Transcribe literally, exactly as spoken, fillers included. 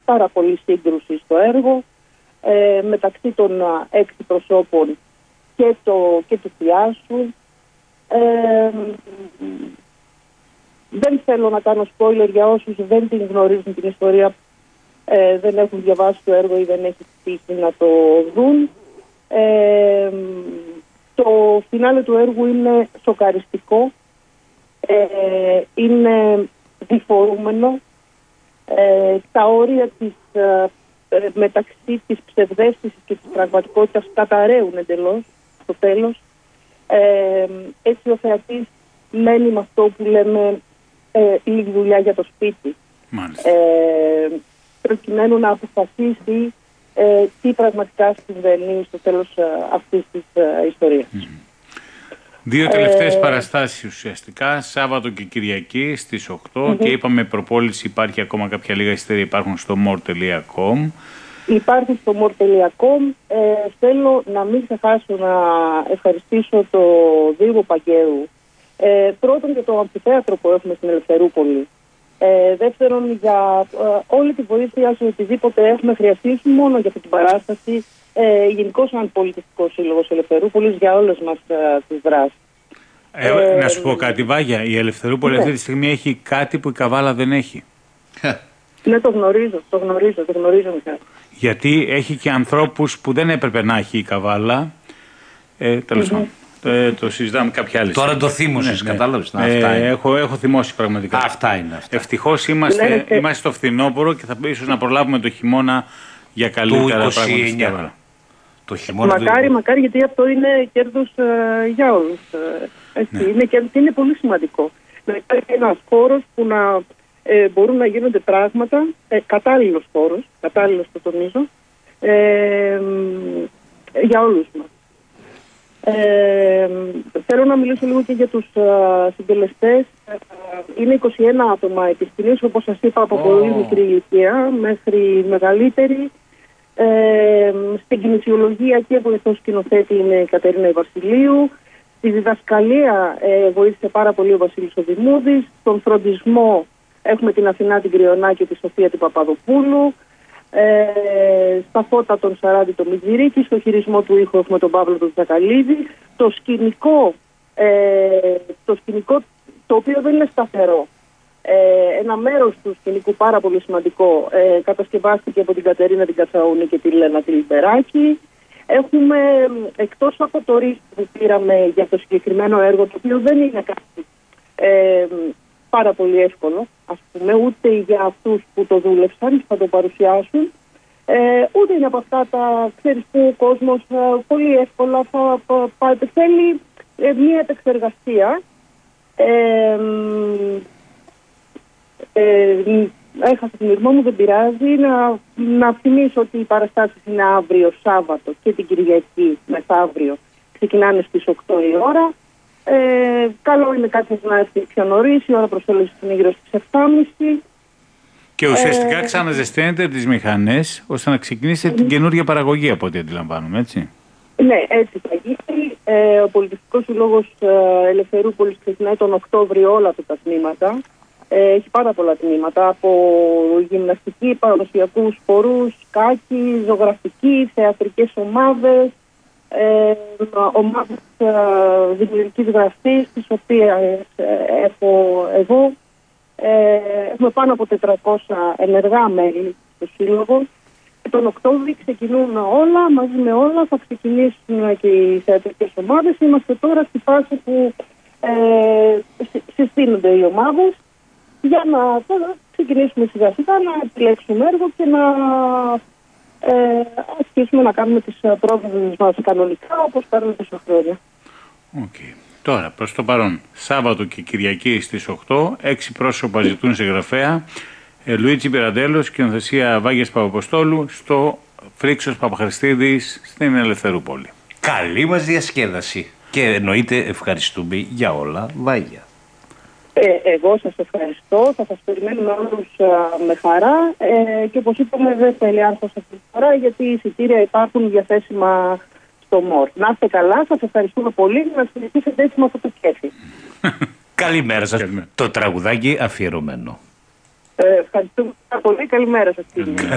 πάρα πολύ σύγκρουση στο έργο ε, μεταξύ των έξι προσώπων και, το, και του Θιάσου. Ε, δεν θέλω να κάνω spoiler για όσους δεν την γνωρίζουν την ιστορία, ε, δεν έχουν διαβάσει το έργο ή δεν έχει τύχει να το δουν. Ε, το φινάλε του έργου είναι σοκαριστικό, ε, είναι διφορούμενο, ε, τα όρια της, ε, μεταξύ της ψευδαίσθησης και της πραγματικότητας καταραίουν εντελώς στο τέλος. Ε, έτσι ο θεατής μένει με αυτό που λέμε ε, λίγη δουλειά για το σπίτι, ε, προκειμένου να αποφασίσει ε, τι πραγματικά συμβαίνει στο τέλος ε, αυτής της ε, ιστορίας. Mm. Δύο τελευταίες ε, παραστάσεις ουσιαστικά, Σάββατο και Κυριακή στις οκτώ, mm-hmm. και είπαμε προπόληση υπάρχει ακόμα κάποια λίγα εισιτήρια, υπάρχουν στο more τελεία com. Υπάρχει στο more τελεία com. Ε, θέλω να μην ξεχάσω να ευχαριστήσω το Δήμο Παγκαίου. Ε, πρώτον για το αμφιθέατρο που έχουμε στην Ελευθερούπολη. Ε, δεύτερον για ε, όλη τη βοήθεια σε οτιδήποτε έχουμε χρειαστεί, μόνο για αυτή την παράσταση. Ε, γενικώς σαν πολιτιστικό σύλλογος Ελευθερούπολης για όλες μας ε, τις δράσεις. Ε, ε, να σου πω κάτι, Βάγια, η Ελευθερούπολη ναι. αυτή τη στιγμή έχει κάτι που η Καβάλα δεν έχει. Ναι, το γνωρίζω, το γνωρίζω, το γνωρίζω Μιχάλη. Γιατί έχει και ανθρώπους που δεν έπρεπε να έχει η Καβάλα. Ε, τέλος πάντων. Mm-hmm. Το, το συζητάμε κάποια άλλη. Τώρα το θύμωσες, ναι, κατάλαβες. Ναι. Αυτά ε, έχω, έχω θυμώσει πραγματικά. Αυτά είναι αυτά. Ευτυχώς είμαστε, ναι, είμαστε στο φθινόπωρο και θα ίσως να προλάβουμε το χειμώνα για καλύτερα πράγματα. Το χειμώνα μακάρι, του... μακάρι, γιατί αυτό είναι κέρδος ε, για όλους. Ε, ναι. είναι, και, είναι πολύ σημαντικό. Να υπάρχει ένας χώρος που να ε, μπορούν να γίνονται πράγματα, ε, κατάλληλος χώρος, κατάλληλος το τονίζω, ε, για όλους μας. Ε, θέλω να μιλήσω λίγο και για τους uh, συντελεστές. Uh, είναι είκοσι ένα άτομα επί σκηνής, όπως σας είπα, από oh. πολύ μικρή ηλικία μέχρι μεγαλύτερη. Ε, στην κινησιολογία και βοηθός σκηνοθέτη είναι η Κατερίνα Βασιλείου. Στη διδασκαλία ε, βοήθησε πάρα πολύ ο Βασίλης ο Δημούδης. Στον φροντισμό έχουμε την Αθηνά την Κρυονά και τη Σοφία την Παπαδοπούλου. Ε, στα φώτα τον Σαράντη τον Μιτζηρίκη, στο χειρισμό του ήχου έχουμε τον Παύλο τον Τζακαλίδη. Το σκηνικό, ε, το σκηνικό το οποίο δεν είναι σταθερό, ε, ένα μέρος του σκηνικού πάρα πολύ σημαντικό, ε, κατασκευάστηκε από την Κατερίνα την Κατσαούνη και τη Λένα τη Λιμπεράκη. Έχουμε, εκτός από το ρίσκο που πήραμε για το συγκεκριμένο έργο, το οποίο δεν είναι κάτι ε, πάρα πολύ εύκολο, ας πούμε, ούτε για αυτούς που το δούλεψαν, θα το παρουσιάσουν, ε, ούτε είναι από αυτά τα, ξέρεις, που ο κόσμος ε, πολύ εύκολα θα, θα, θα θέλει ε, μία επεξεργασία. Ε, ε, έχασα την ήρμό μου, δεν πειράζει. Να, να θυμίσω ότι οι παραστάσεις είναι αύριο Σάββατο και την Κυριακή μεθαύριο. Ξεκινάνε στις οκτώ η ώρα. Ε, καλό είναι κάποιος να έρθει πιο νωρίς, η ώρα προσέλευσης είναι γύρω στις επτά και μισή. Και ουσιαστικά ε, ξαναζεσταίνετε τις μηχανές ώστε να ξεκινήσετε mm-hmm. την καινούργια παραγωγή, από ό,τι αντιλαμβάνομαι, έτσι. Ναι, έτσι θα γίνει. Ε, ο Πολιτιστικός Συλλόγος ε, Ελευθερούπολης ξεκινάει τον Οκτώβριο όλα αυτά τα τμήματα. Ε, έχει πάρα πολλά τμήματα, από γυμναστική, παραδοσιακούς χορούς, σκάκι, ζωγραφική, θεατρικές ομάδες, ε, ομάδες ε, δημιουργικής γραφής, τις οποίες ε, έχω εγώ. Ε, έχουμε πάνω από τετρακόσια ενεργά μέλη στο Σύλλογο. Και τον Οκτώβριο ξεκινούν όλα, μαζί με όλα θα ξεκινήσουν και οι θεατρικές ομάδες. Είμαστε τώρα στη φάση που ε, συστήνονται οι ομάδες για να ξεκινήσουμε σιγά σιγά να επιλέξουμε έργο και να ε, αρχίσουμε να κάνουμε τις πρόβες μας κανονικά όπως κάνουμε τόσα χρόνια. Okay. Τώρα, προς το παρόν, Σάββατο και Κυριακή στις οκτώ, έξι πρόσωπα ζητούν συγγραφέα, ε, Λουίτζι Πυραντέλος, σκηνοθεσία Βάγιας Παπαποστόλου, στο Φρίξος Παπαχριστίδης στην Ελευθερούπολη. Καλή μας διασκέδαση και εννοείται ευχαριστούμε για όλα, Βάγια. Ε, εγώ σας ευχαριστώ, θα σας περιμένουμε όλους α, με χαρά ε, και όπως είπαμε δεν θέλει άρθος αυτή τη φορά γιατί οι εισιτήρια υπάρχουν διαθέσιμα στο ΜΟΡ. Να είστε καλά, σας ευχαριστούμε πολύ και να συνεχίσετε έτσι με αυτό το κέφι. Καλημέρα σας, το τραγουδάκι αφιερωμένο. Ε, ευχαριστούμε πολύ, καλημέρα σας.